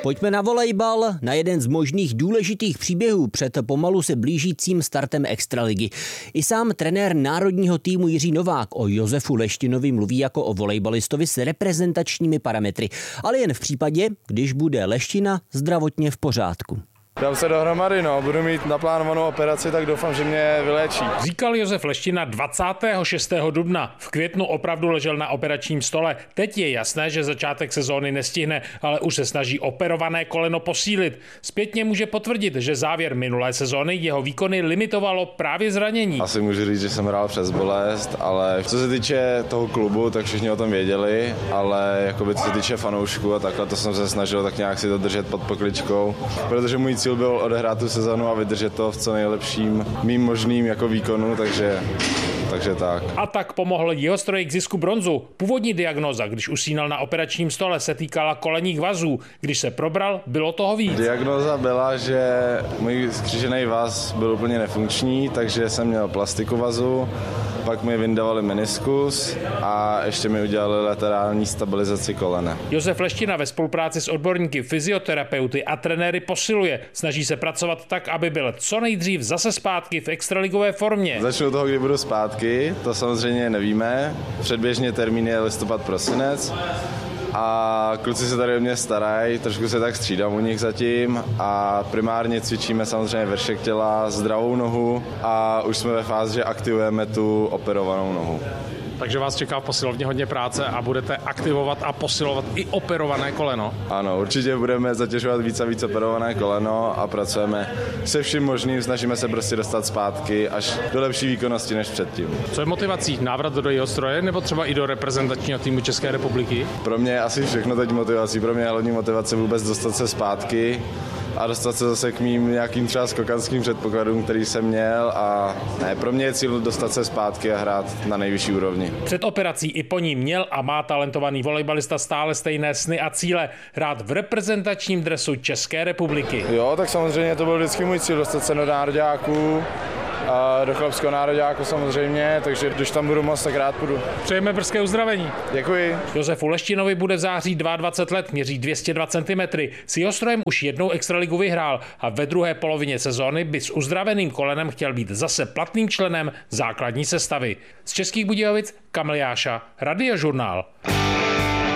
Pojďme na volejbal, na jeden z možných důležitých příběhů před pomalu se blížícím startem extraligy. I sám trenér národního týmu Jiří Novák o Josefu Leštinovi mluví jako o volejbalistovi s reprezentačními parametry, ale jen v případě, když bude Leština zdravotně v pořádku. Dám se dohromady, budu mít naplánovanou operaci, tak doufám, že mě vyléčí. Říkal Josef Leština 26. dubna. V květnu opravdu ležel na operačním stole. Teď je jasné, že začátek sezóny nestihne, ale už se snaží operované koleno posílit. Zpětně může potvrdit, že závěr minulé sezóny jeho výkony limitovalo právě zranění. Asi můžu říct, že jsem hrál přes bolest, ale co se týče toho klubu, tak všichni o tom věděli, ale jakoby co se týče fanoušků a takhle, to jsem se snažil tak nějak si to držet pod pokličkou, protože můj cíl byl odehrát tu sezonu a vydržet to v co nejlepším mým možným jako výkonu, takže tak. A tak pomohl Jihostroji k zisku bronzu. Původní diagnóza, když usínal na operačním stole, se týkala kolenních vazů. Když se probral, bylo toho víc. Diagnóza byla, že můj skřížený vaz byl úplně nefunkční, takže jsem měl plastiku vazu, pak mi vyndavali meniskus a ještě mi udělali laterální stabilizaci kolene. Josef Leština ve spolupráci s odborníky, fyzioterapeuty a trenéry posiluje. Snaží se pracovat tak, aby byl co nejdřív zase zpátky v extraligové formě. Začnu toho, kdy budu zpátky, to samozřejmě nevíme. Předběžně termín je listopad, prosinec. A kluci se tady o mě starají, trošku se tak střídám u nich zatím a primárně cvičíme samozřejmě vršek těla, zdravou nohu a už jsme ve fázi, že aktivujeme tu operovanou nohu. Takže vás čeká v posilovně hodně práce a budete aktivovat a posilovat i operované koleno? Ano, určitě budeme zatěžovat víc a víc operované koleno a pracujeme se vším možným, snažíme se prostě dostat zpátky až do lepší výkonnosti než předtím. Co je motivací? Návrat do Jihostroje nebo třeba i do reprezentačního týmu České republiky? Pro mě je asi všechno teď motivací, pro mě je hlavní motivace vůbec dostat se zpátky a dostat se zase k mým nějakým třeba skokanským předpokladům, který jsem měl a ne, pro mě je cíl dostat se zpátky a hrát na nejvyšší úrovni. Před operací i po ní měl a má talentovaný volejbalista stále stejné sny a cíle hrát v reprezentačním dresu České republiky. Jo, tak samozřejmě to byl vždycky můj cíl, dostat se do nároďáků, do chlapského nároďáku samozřejmě, takže když tam budu moc, tak rád půjdu. Přejeme brzké uzdravení. Děkuji. Josefu Leštinovi bude v září 22 let, měří 202 cm. S Jihostrojem už jednou extraligu vyhrál a ve druhé polovině sezóny by s uzdraveným kolenem chtěl být zase platným členem základní sestavy. Z Českých Budějovic Kamil Jáša, Radiožurnál.